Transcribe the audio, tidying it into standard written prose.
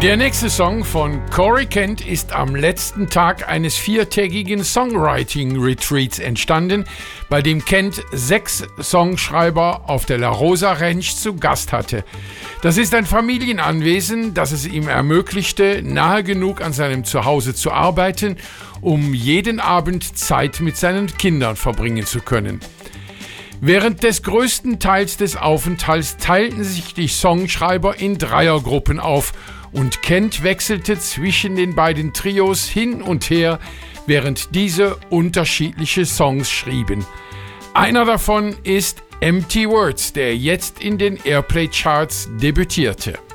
Der nächste Song von Corey Kent ist am letzten Tag eines 4-tägigen Songwriting-Retreats entstanden, bei dem Kent 6 Songschreiber auf der La Rosa Ranch zu Gast hatte. Das ist ein Familienanwesen, das es ihm ermöglichte, nahe genug an seinem Zuhause zu arbeiten, um jeden Abend Zeit mit seinen Kindern verbringen zu können. Während des größten Teils des Aufenthalts teilten sich die Songschreiber in Dreiergruppen auf und Kent wechselte zwischen den beiden Trios hin und her, während diese unterschiedliche Songs schrieben. Einer davon ist Empty Words, der jetzt in den Airplay-Charts debütierte.